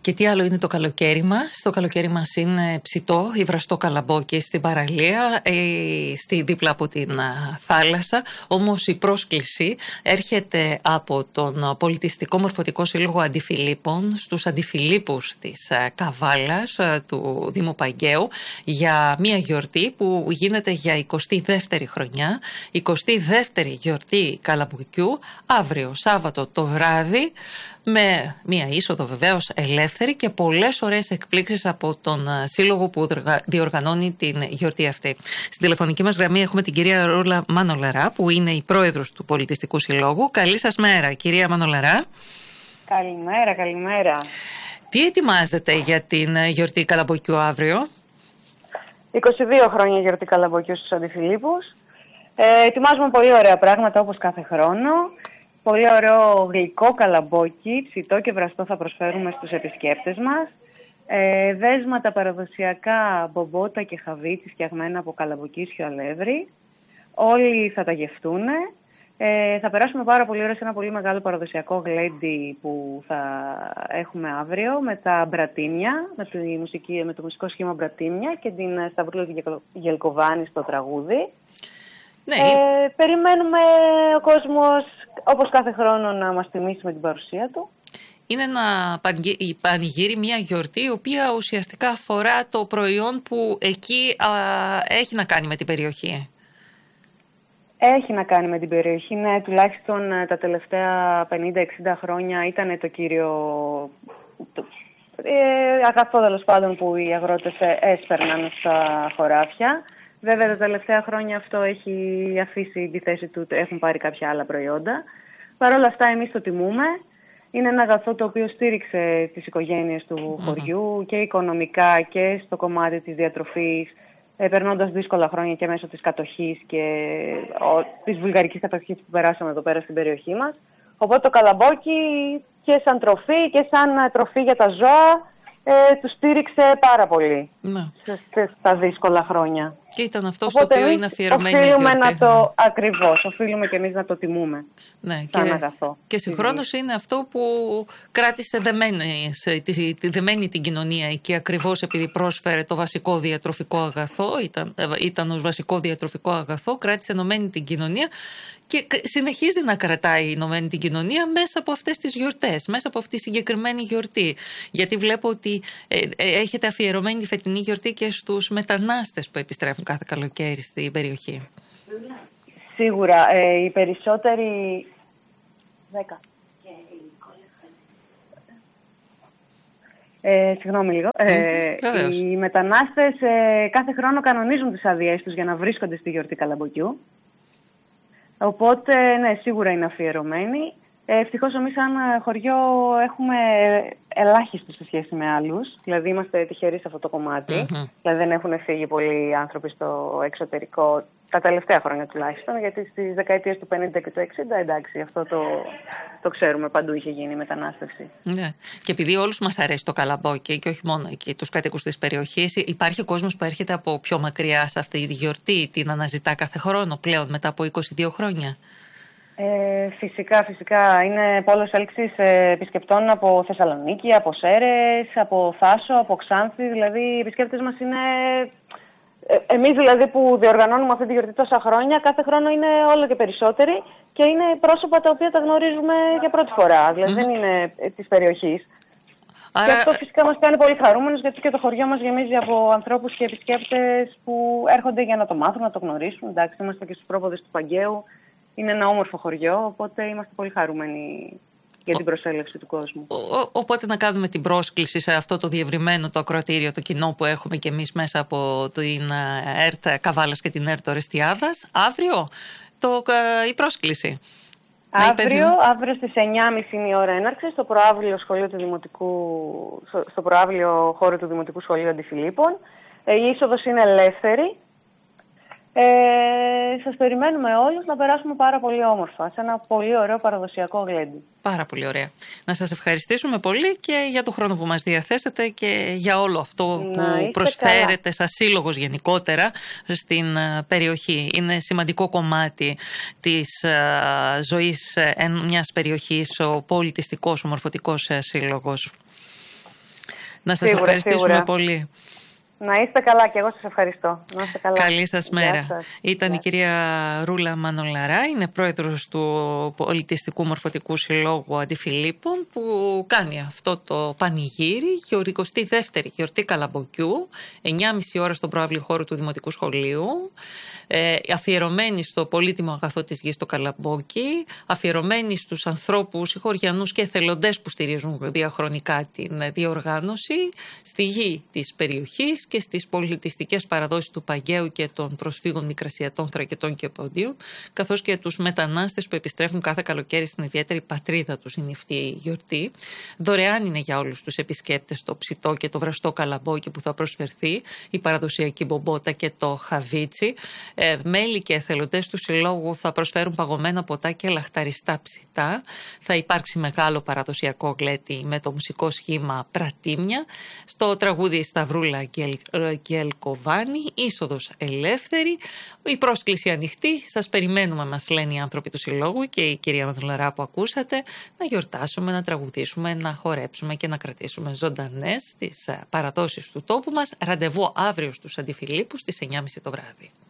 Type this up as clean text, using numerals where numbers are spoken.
Και τι άλλο είναι το καλοκαίρι μας? Το καλοκαίρι μας είναι ψητό, υβραστό καλαμπόκι στην παραλία, δίπλα από την θάλασσα. Όμως η πρόσκληση έρχεται από τον Πολιτιστικό Μορφωτικό Σύλλογο Αντιφιλίππων στους Αντιφιλίππους της Καβάλας του Δήμου Παγκαίου για μια γιορτή που γίνεται για 22η χρονιά, 22η γιορτή καλαμποκιού, αύριο Σάββατο το βράδυ, με μία είσοδο βεβαίως ελεύθερη και πολλές ωραίες εκπλήξεις από τον σύλλογο που διοργανώνει την γιορτή αυτή. Στην τηλεφωνική μας γραμμή έχουμε την κυρία Ρούλα Μανολαρά, που είναι η πρόεδρος του Πολιτιστικού Συλλόγου. Καλή σας μέρα, κυρία Μανολαρά. Καλημέρα. Τι ετοιμάζετε για την γιορτή καλαμποκιού αύριο? 22 χρόνια γιορτή καλαμποκιού στους Αντιφιλίππους. Ετοιμάζουμε πολύ ωραία πράγματα όπως κάθε χρόνο. Πολύ ωραίο γλυκό καλαμπόκι, ψητό και βραστό θα προσφέρουμε στους επισκέπτες μας. Δέσματα παραδοσιακά μπομπότα και χαβίτσι φτιαγμένα από καλαμποκίσιο αλεύρι. Όλοι θα τα γευτούν. Θα περάσουμε πάρα πολύ ωραία σε ένα πολύ μεγάλο παραδοσιακό γλέντι που θα έχουμε αύριο με τα μπρατίνια, με το μουσικό σχήμα μπρατίνια και την Σταυρούλα Γελκοβάνη στο τραγούδι. Ναι. Περιμένουμε ο κόσμος όπως κάθε χρόνο να μας τιμήσει με την παρουσία του. Είναι ένα πανηγύρι, μια γιορτή η οποία ουσιαστικά αφορά το προϊόν που εκεί έχει να κάνει με την περιοχή. Έχει να κάνει με την περιοχή, ναι, τουλάχιστον τα τελευταία 50-60 χρόνια ήταν το κύριο αγαθό τέλος πάντων που οι αγρότες έσπερναν στα χωράφια. Βέβαια τα τελευταία χρόνια αυτό έχει αφήσει τη θέση του, έχουν πάρει κάποια άλλα προϊόντα. Παρ' όλα αυτά εμείς το τιμούμε. Είναι ένα αγαθό το οποίο στήριξε τις οικογένειες του χωριού και οικονομικά και στο κομμάτι της διατροφής, περνώντας δύσκολα χρόνια και μέσω της κατοχής και της βουλγαρικής κατοχής που περάσαμε εδώ πέρα στην περιοχή μας. Οπότε το καλαμπόκι και σαν τροφή και σαν τροφή για τα ζώα του στήριξε πάρα πολύ στα δύσκολα χρόνια. Και ήταν αυτό στο οποίο είναι αφιερωμένη η γιορτή. Οφείλουμε και εμείς να το τιμούμε. Ναι, σαν αγαθό. Και συγχρόνως είναι αυτό που κράτησε δεμένη την κοινωνία εκεί, ακριβώς επειδή πρόσφερε το βασικό διατροφικό αγαθό, ήταν ως βασικό διατροφικό αγαθό, κράτησε ενωμένη την κοινωνία και συνεχίζει να κρατάει ενωμένη την κοινωνία μέσα από αυτές τις γιορτές, μέσα από αυτή τη συγκεκριμένη γιορτή. Γιατί βλέπω ότι έχετε αφιερωμένη τη φετινή γιορτή και στους μετανάστες που επιστρέφουν κάθε καλοκαίρι στην περιοχή. Σίγουρα. Οι περισσότεροι... 10. Συγγνώμη λίγο. Οι μετανάστες κάθε χρόνο κανονίζουν τις άδειές τους για να βρίσκονται στη γιορτή καλαμποκιού. Οπότε, ναι, σίγουρα είναι αφιερωμένοι. Ευτυχώς εμείς σαν χωριό έχουμε ελάχιστο σε σχέση με άλλους. Δηλαδή είμαστε τυχεροί σε αυτό το κομμάτι. Δηλαδή δεν έχουν φύγει πολλοί άνθρωποι στο εξωτερικό τα τελευταία χρόνια τουλάχιστον. Γιατί στις δεκαετίες του 50 και του 60, εντάξει, αυτό το ξέρουμε, παντού είχε γίνει η μετανάστευση. Ναι. Και επειδή όλους μας αρέσει το καλαμπόκι και όχι μόνο εκεί τους κατοίκους της περιοχής, υπάρχει κόσμος που έρχεται από πιο μακριά σε αυτή τη γιορτή, την αναζητά κάθε χρόνο πλέον μετά από 22 χρόνια. Φυσικά. Είναι πόλος έλξης επισκεπτών από Θεσσαλονίκη, από Σέρρες, από Θάσο, από Ξάνθη. Δηλαδή οι επισκέπτες μας είναι... Εμείς δηλαδή που διοργανώνουμε αυτή τη γιορτή τόσα χρόνια, κάθε χρόνο είναι όλο και περισσότεροι και είναι πρόσωπα τα οποία τα γνωρίζουμε για πρώτη φορά. Δηλαδή δεν είναι της περιοχής. Άρα... Και αυτό φυσικά μας κάνει πολύ χαρούμενους, γιατί και το χωριό μας γεμίζει από ανθρώπους και επισκέπτες που έρχονται για να το μάθουν, να το γνωρίσουν. Εντάξει, είμαστε και στους πρόποδες του Παγκαίου. Είναι ένα όμορφο χωριό, οπότε είμαστε πολύ χαρούμενοι για την προσέλευση του κόσμου. Οπότε να κάνουμε την πρόσκληση σε αυτό το διευρυμένο το ακροατήριο, το κοινό που έχουμε και εμείς μέσα από την ΕΡΤ Καβάλας και την ΕΡΤ Ορεστιάδας. Αύριο η πρόσκληση. Αύριο στις 9.30 είναι η ώρα έναρξης στο προαύλιο χώρο του Δημοτικού Σχολείου Αντιφιλίππων. Η είσοδος είναι ελεύθερη. Σας περιμένουμε όλους να περάσουμε πάρα πολύ όμορφα σε ένα πολύ ωραίο παραδοσιακό γλέντι. Πάρα πολύ ωραία. Να σας ευχαριστήσουμε πολύ και για το χρόνο που μας διαθέσατε και για όλο αυτό που προσφέρετε σαν σύλλογος γενικότερα στην περιοχή. Είναι σημαντικό κομμάτι της ζωής μιας περιοχής ο πολιτιστικός, ο μορφωτικός σύλλογος. Να σας ευχαριστήσουμε πολύ. Να είστε καλά και εγώ σας ευχαριστώ. Να είστε καλά. Καλή σας μέρα. Ήταν η κυρία Ρούλα Μανολαρά, είναι πρόεδρος του Πολιτιστικού Μορφωτικού Συλλόγου Αντιφιλίππων, που κάνει αυτό το πανηγύρι για 22η γιορτή Καλαμποκιού, 9.30 ώρα στον προαύλιο χώρο του Δημοτικού Σχολείου, αφιερωμένη στο πολύτιμο αγαθό της γης το Καλαμπόκι, αφιερωμένη στους ανθρώπους, συγχωριανούς και εθελοντές που στηρίζουν διαχρονικά την διοργάνωση, στη γη της περιοχής και στις πολιτιστικές παραδόσεις του Παγκαίου και των προσφύγων Μικρασιατών, Θρακετών και Πόντιων, καθώς και τους μετανάστες που επιστρέφουν κάθε καλοκαίρι στην ιδιαίτερη πατρίδα τους. Είναι αυτή η γιορτή. Δωρεάν είναι για όλους τους επισκέπτες το ψητό και το βραστό καλαμπόκι που θα προσφερθεί, η παραδοσιακή μπομπότα και το χαβίτσι. Μέλη και εθελοντές του Συλλόγου θα προσφέρουν παγωμένα ποτά και λαχταριστά ψητά. Θα υπάρξει μεγάλο παραδοσιακό γλέτι με το μουσικό σχήμα Πρατήμια. Στο τραγούδι Σταυρούλα Γκελκοβάνη, είσοδος ελεύθερη. Η πρόσκληση ανοιχτή. Σας περιμένουμε, μας λένε οι άνθρωποι του Συλλόγου και η κυρία Μανολαρά που ακούσατε, να γιορτάσουμε, να τραγουδήσουμε, να χορέψουμε και να κρατήσουμε ζωντανές τις παραδόσεις του τόπου μας. Ραντεβού αύριο στους Αντιφιλίππους στις 9.30 το βράδυ.